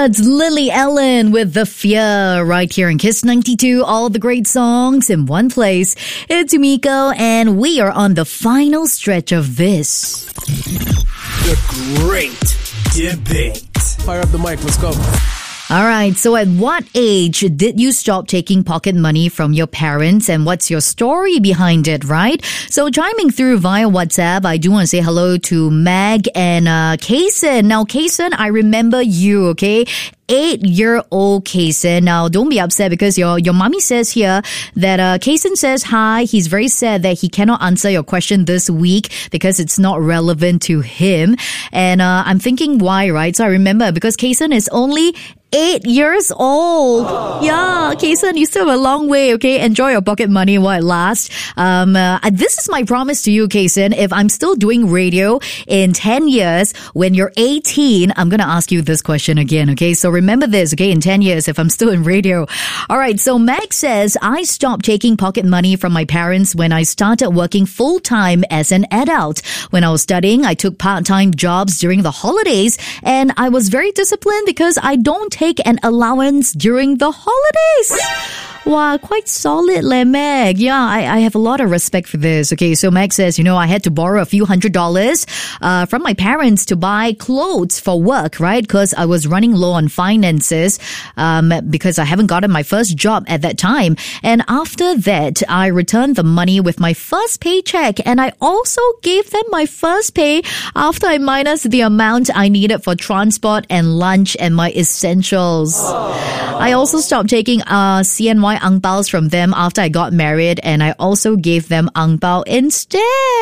That's Lily Allen with The Fear right here in Kiss 92. All the great songs in one place. It's Umiko and we are on the final stretch of this. The Great Debate. Fire up the mic, let's go. All right, so at what age did you stop taking pocket money from your parents and what's your story behind it, right? So chiming through via WhatsApp, I do want to say hello to Mag and Kaysen. Now, Kaysen, I remember you, okay? 8-year-old Kaysen. Now, don't be upset because your mommy says here that Kaysen says hi. He's very sad that he cannot answer your question this week because it's not relevant to him. And I'm thinking why, right? So I remember because Kaysen is only 8 years old. Yeah, Kaysen, you still have a long way, okay? Enjoy your pocket money while it lasts. This is my promise to you, Kaysen. If I'm still doing radio in 10 years, when you're 18, I'm going to ask you this question again, okay? So remember this, okay? In 10 years, if I'm still in radio. All right, so Meg says, I stopped taking pocket money from my parents when I started working full-time as an adult. When I was studying, I took part-time jobs during the holidays, and I was very disciplined because I don't take an allowance during the holidays. Wow, quite solid, Meg. Yeah, I have a lot of respect for this. Okay, so Meg says, I had to borrow a few $100s from my parents to buy clothes for work, right? Because I was running low on finances because I haven't gotten my first job at that time. And after that, I returned the money with my first paycheck. And I also gave them my first pay after I minus the amount I needed for transport and lunch and my essentials. I also stopped taking CNY ang paos from them after I got married, and I also gave them ang pao instead.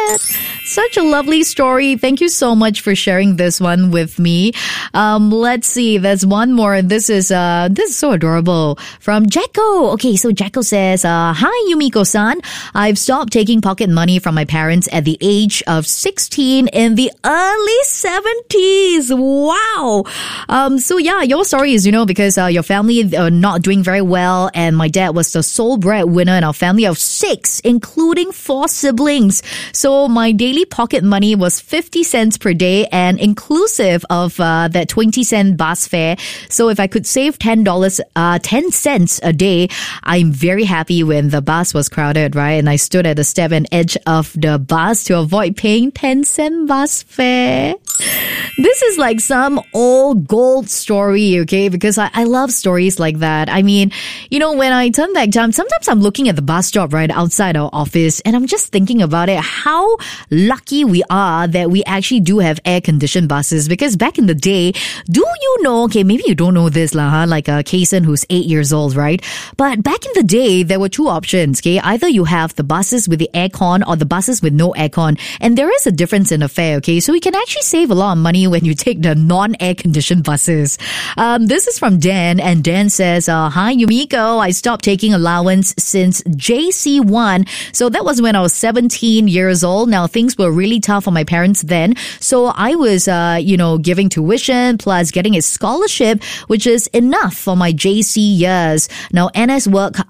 Such a lovely story. Thank you so much for sharing this one with me. Let's see. There's one more. This is so adorable from Jacko. Okay, so Jacko says, hi, Yumiko-san. I've stopped taking pocket money from my parents at the age of 16 in the early 70s. Wow. So yeah, your story is, because your family are not doing very well, and my dad was the sole breadwinner in our family of 6, including 4 siblings. So my daily pocket money was 50 cents per day and inclusive of that 20-cent bus fare. So if I could save $10, 10 cents a day, I'm very happy when the bus was crowded, right? And I stood at the step and edge of the bus to avoid paying 10-cent bus fare. This is like some old gold story, okay? Because I love stories like that. I mean, when I turn back time, sometimes I'm looking at the bus stop right outside our office and I'm just thinking about it, how lucky we are that we actually do have air-conditioned buses. Because back in the day, do you know, okay, maybe you don't know this, like Kaysen who's 8 years old, right? But back in the day, there were 2 options, okay? Either you have the buses with the aircon or the buses with no aircon. And there is a difference in the fare, okay? So you can actually save a lot of money when you take the non-air-conditioned buses. This is from Dan, and Dan says, hi, Yumiko. I stopped taking allowance since JC1. So that was when I was 17 years old. Now, things were really tough for my parents then. So I was, giving tuition plus getting a scholarship, which is enough for my JC years. Now, NS worked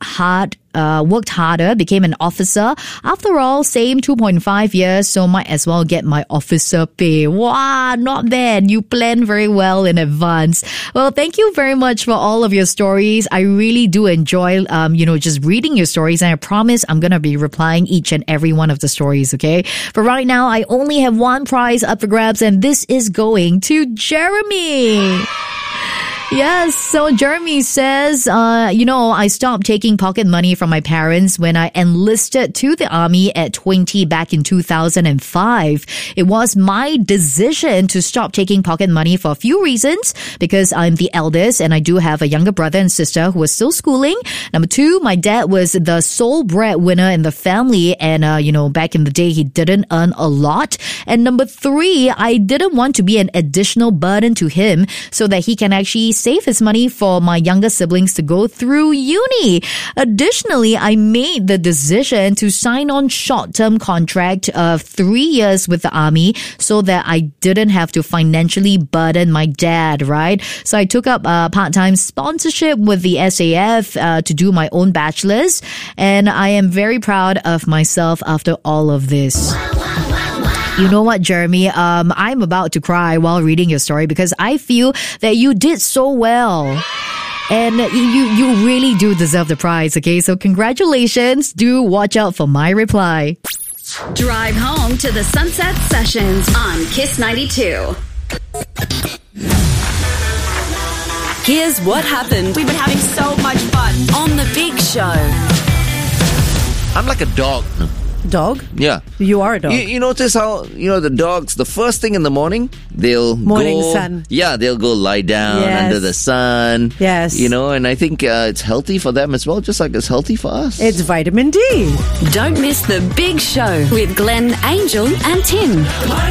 harder, became an officer. After all, same 2.5 years, so might as well get my officer pay. Wow, not bad. You plan very well in advance. Well, thank you very much for all of your stories. I really do enjoy, just reading your stories, and I promise I'm going to be replying each and every one of the stories, okay? For right now, I only have one prize up for grabs, and this is going to Jeremy. Yes, so Jeremy says, I stopped taking pocket money from my parents when I enlisted to the army at 20 back in 2005. It was my decision to stop taking pocket money for a few reasons, because I'm the eldest and I do have a younger brother and sister who are still schooling. Number 2, my dad was the sole breadwinner in the family, and, back in the day, he didn't earn a lot. And number 3, I didn't want to be an additional burden to him so that he can actually save his money for my younger siblings to go through uni. Additionally, I made the decision to sign on short-term contract of 3 years with the army so that I didn't have to financially burden my dad, right? So I took up a part-time sponsorship with the SAF to do my own bachelor's, and I am very proud of myself after all of this. You know what, Jeremy? I'm about to cry while reading your story because I feel that you did so well. And you really do deserve the prize, okay? So congratulations. Do watch out for my reply. Drive home to the Sunset Sessions on Kiss 92. Here's what happened. We've been having so much fun. On The Big Show. I'm like a dog. Dog? Yeah. You are a dog. You notice how, the dogs, the first thing in the morning, they'll Morning go... sun. Yeah, they'll go lie down under the sun. Yes. And I think it's healthy for them as well, just like it's healthy for us. It's vitamin D. Don't miss The Big Show with Glenn, Angel and Tim.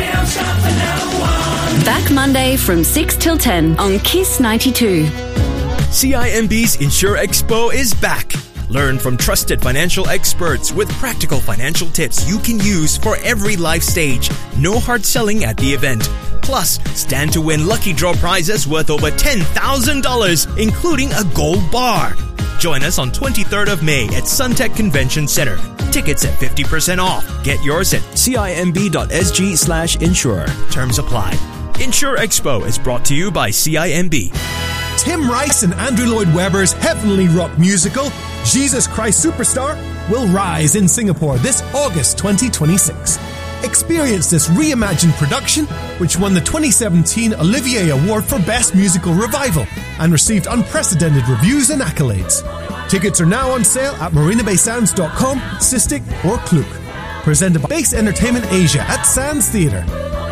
Back Monday from 6 till 10 on Kiss 92. CIMB's Insure Expo is back. Learn from trusted financial experts with practical financial tips you can use for every life stage. No hard selling at the event. Plus, stand to win lucky draw prizes worth over $10,000, including a gold bar. Join us on 23rd of May at Suntec Convention Center. Tickets at 50% off. Get yours at cimb.sg/insure. Terms apply. Insure Expo is brought to you by CIMB. Tim Rice and Andrew Lloyd Webber's heavenly rock musical, Jesus Christ Superstar, will rise in Singapore this August 2026. Experience this reimagined production, which won the 2017 Olivier Award for Best Musical Revival and received unprecedented reviews and accolades. Tickets are now on sale at marinabaysands.com, Sistik or Klook. Presented by Base Entertainment Asia at Sands Theatre.